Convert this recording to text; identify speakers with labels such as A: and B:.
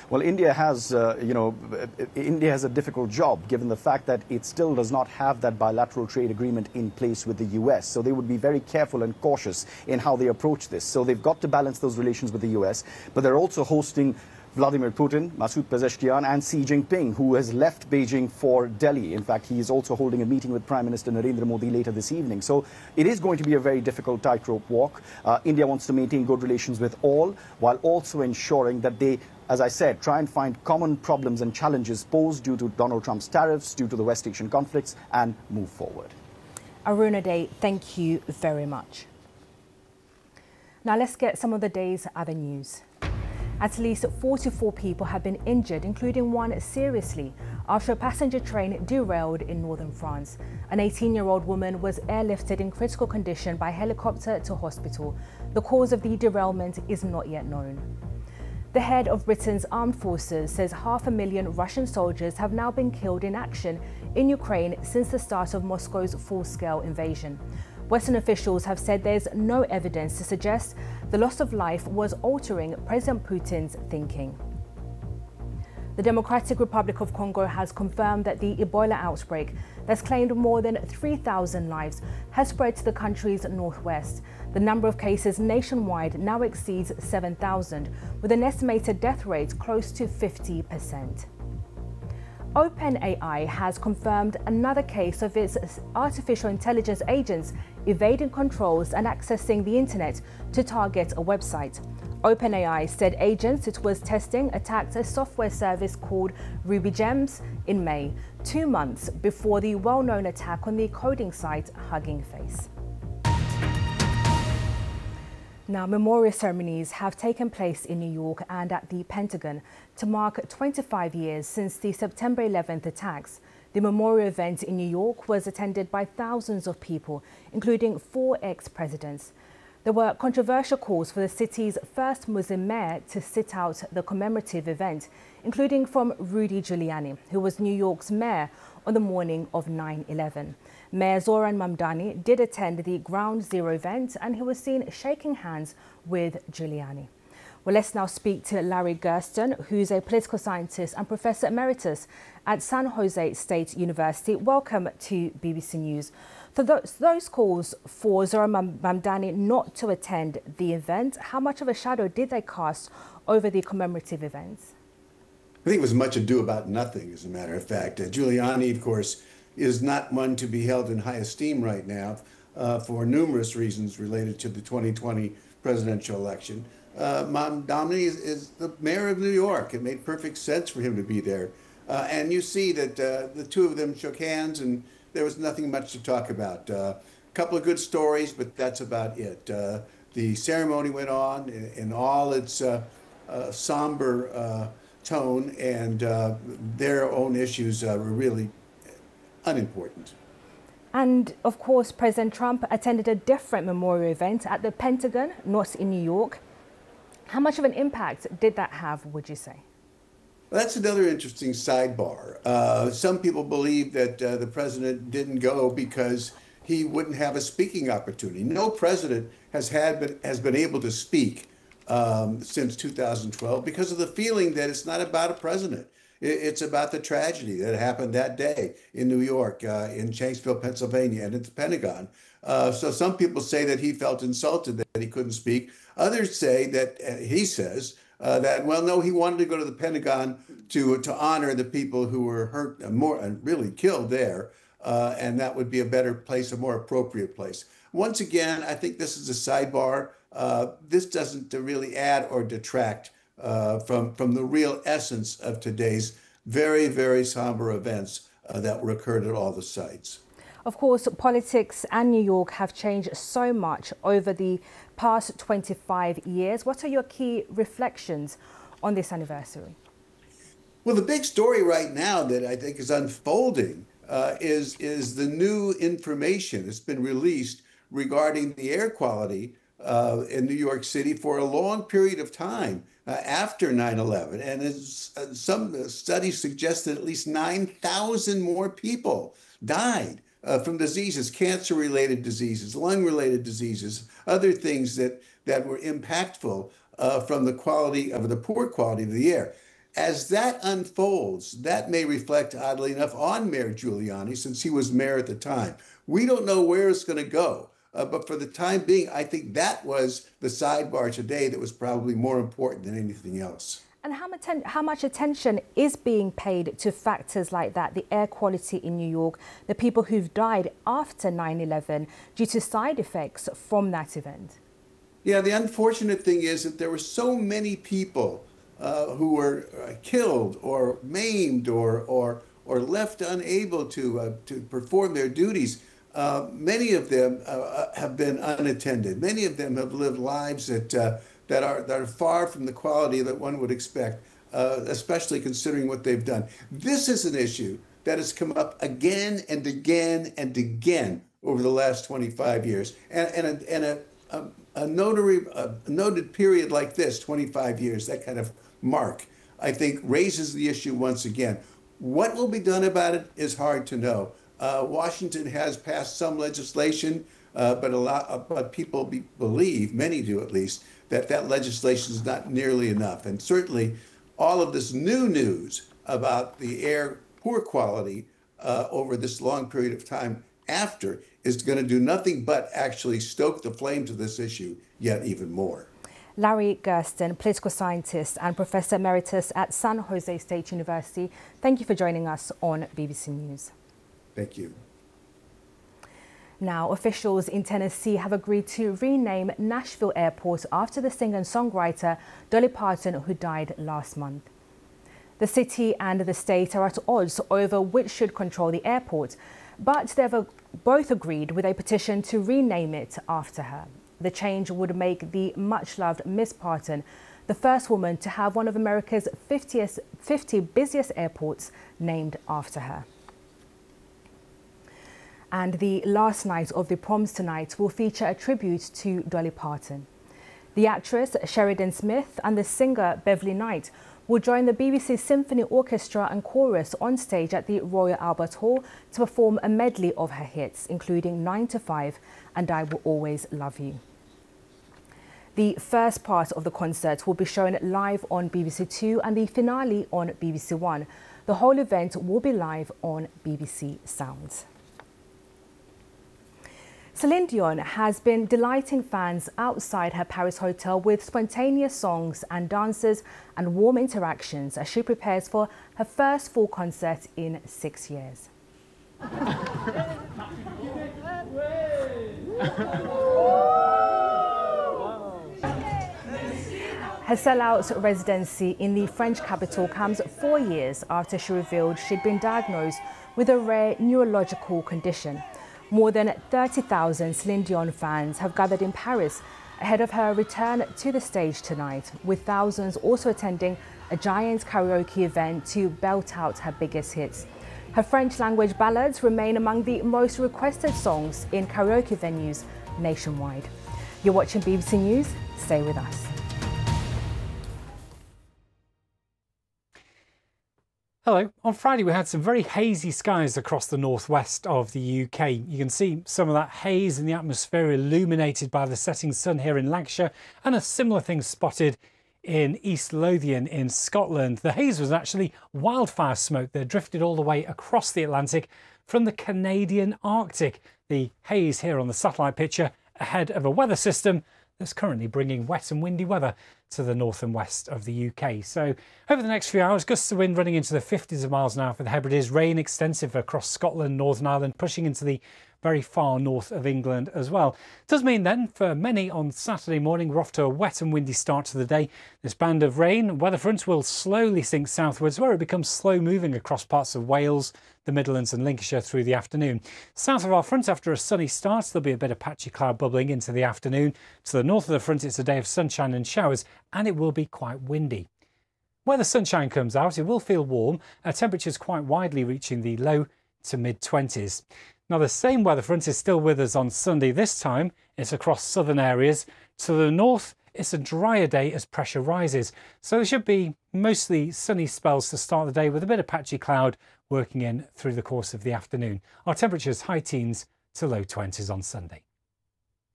A: Well, India has a difficult job given the fact that it still does not have that bilateral trade agreement in place with the US. So they would be very careful and cautious in how they approach this. So they've got to balance those relations with the US, but they're also hosting Vladimir Putin, Masoud Pezeshkian, and Xi Jinping, who has left Beijing for Delhi. In fact, he is also holding a meeting with Prime Minister Narendra Modi later this evening. So it is going to be a very difficult tightrope walk. India wants to maintain good relations with all, while also ensuring that they, as I said, try and find common problems and challenges posed due to Donald Trump's tariffs, due to the West Asian conflicts, and move forward.
B: Arunadhay, thank you very much. Now let's get some of the day's other news. At least 44 people have been injured, including one seriously, after a passenger train derailed in northern France. An 18-year-old woman was airlifted in critical condition by helicopter to hospital. The cause of the derailment is not yet known. The head of Britain's armed forces says 500,000 Russian soldiers have now been killed in action in Ukraine since the start of Moscow's full-scale invasion. Western officials have said there's no evidence to suggest the loss of life was altering President Putin's thinking. The Democratic Republic of Congo has confirmed that the Ebola outbreak that's claimed more than 3,000 lives has spread to the country's northwest. The number of cases nationwide now exceeds 7,000, with an estimated death rate close to 50%. OpenAI has confirmed another case of its artificial intelligence agents evading controls and accessing the internet to target a website. OpenAI said agents it was testing attacked a software service called RubyGems in May, 2 months before the well-known attack on the coding site Hugging Face. Now, memorial ceremonies have taken place in New York and at the Pentagon to mark 25 years since the September 11th attacks. The memorial event in New York was attended by thousands of people, including 4 ex-presidents. There were controversial calls for the city's first Muslim mayor to sit out the commemorative event, including from Rudy Giuliani, who was New York's mayor on the morning of 9/11. Mayor Zoran Mamdani did attend the Ground Zero event, and he was seen shaking hands with Giuliani. Well, let's now speak to Larry Gersten, who's a political scientist and professor emeritus at San Jose State University. Welcome to BBC News. For those calls for Zoran Mamdani not to attend the event, how much of a shadow did they cast over the commemorative events?
C: I think it was much ado about nothing, as a matter of fact. Giuliani, of course, is not one to be held in high esteem right now for numerous reasons related to the 2020 presidential election. Mamdani is the mayor of New York. It made perfect sense for him to be there. And you see that the two of them shook hands and there was nothing much to talk about. A couple of good stories, but that's about it. The ceremony went on in all its somber tone, and their own issues were really unimportant.
B: And of course, President Trump attended a different memorial event at the Pentagon, not in New York. How much of an impact did that have, would you say?
C: Well, that's another interesting sidebar. Some people believe that the president didn't go because he wouldn't have a speaking opportunity. No president has been able to speak since 2012 because of the feeling that it's not about a president. It's about the tragedy that happened that day in New York, in Shanksville, Pennsylvania, and at the Pentagon. So some people say that he felt insulted that he couldn't speak. Others say that he says that, well, no, he wanted to go to the Pentagon to honor the people who were hurt and really killed there. And that would be a better place, a more appropriate place. Once again, I think this is a sidebar. This doesn't really add or detract from the real essence of today's very, very somber events that were occurred at all the sites.
B: Of course, politics and New York have changed so much over the past 25 years. What are your key reflections on this anniversary?
C: Well, the big story right now that I think is unfolding is the new information that's been released regarding the air quality in New York City for a long period of time after 9/11. And some studies suggest that at least 9,000 more people died from diseases, cancer-related diseases, lung-related diseases, other things that were impactful from the poor quality of the air. as that unfolds, that may reflect, oddly enough, on Mayor Giuliani, since he was mayor at the time. We don't know where it's going to go. But for the time being, I think that was the sidebar today that was probably more important than anything else.
B: And how much attention is being paid to factors like that, the air quality in New York, the people who've died after 9/11 due to side effects from that event?
C: Yeah, the unfortunate thing is that there were so many people who were killed or maimed or left unable to perform their duties. Many of them have been unattended. Many of them have lived lives that are far from the quality that one would expect, especially considering what they've done. This is an issue that has come up again and again and again over the last 25 years, and a noted period like this, 25 years, that kind of mark, I think raises the issue once again. What will be done about it is hard to know. Washington has passed some legislation, but people believe, many do at least, that legislation is not nearly enough. And certainly all of this new news about the air poor quality over this long period of time after is going to do nothing but actually stoke the flames of this issue yet even more.
B: Larry Gersten, political scientist and Professor Emeritus at San Jose State University, thank you for joining us on BBC News.
C: Thank you.
B: Now, officials in Tennessee have agreed to rename Nashville Airport after the singer and songwriter Dolly Parton, who died last month. The city and the state are at odds over which should control the airport, but they've both agreed with a petition to rename it after her. The change would make the much-loved Miss Parton the first woman to have one of America's 50 busiest airports named after her. And the last night of the Proms Tonight will feature a tribute to Dolly Parton. The actress Sheridan Smith and the singer Beverly Knight will join the BBC Symphony Orchestra and Chorus on stage at the Royal Albert Hall to perform a medley of her hits, including 9 to 5 and I Will Always Love You. The first part of the concert will be shown live on BBC Two and the finale on BBC One. The whole event will be live on BBC Sounds. Celine Dion has been delighting fans outside her Paris hotel with spontaneous songs and dances and warm interactions as she prepares for her first full concert in 6 years. Her sellout residency in the French capital comes 4 years after she revealed she'd been diagnosed with a rare neurological condition. More than 30,000 Celine Dion fans have gathered in Paris ahead of her return to the stage tonight, with thousands also attending a giant karaoke event to belt out her biggest hits. Her French-language ballads remain among the most requested songs in karaoke venues nationwide. You're watching BBC News. Stay with us.
D: Hello. On Friday we had some very hazy skies across the northwest of the UK. You can see some of that haze in the atmosphere illuminated by the setting sun here in Lancashire, and a similar thing spotted in East Lothian in Scotland. The haze was actually wildfire smoke that drifted all the way across the Atlantic from the Canadian Arctic. The haze here on the satellite picture ahead of a weather system that's currently bringing wet and windy weather to the north and west of the UK. So over the next few hours, gusts of wind running into the 50s of miles an hour for the Hebrides, rain extensive across Scotland, Northern Ireland, pushing into the very far north of England as well. It does mean then for many on Saturday morning we're off to a wet and windy start to the day. This band of rain, weather fronts will slowly sink southwards where it becomes slow moving across parts of Wales, the Midlands and Lincolnshire through the afternoon. South of our front, after a sunny start, there'll be a bit of patchy cloud bubbling into the afternoon. To the north of the front, it's a day of sunshine and showers, and it will be quite windy. Where the sunshine comes out, it will feel warm, temperatures quite widely reaching the low to mid-20s. Now, the same weather front is still with us on Sunday. This time, it's across southern areas. To the north, it's a drier day as pressure rises. So there should be mostly sunny spells to start the day with a bit of patchy cloud working in through the course of the afternoon. Our temperatures high teens to low 20s on Sunday.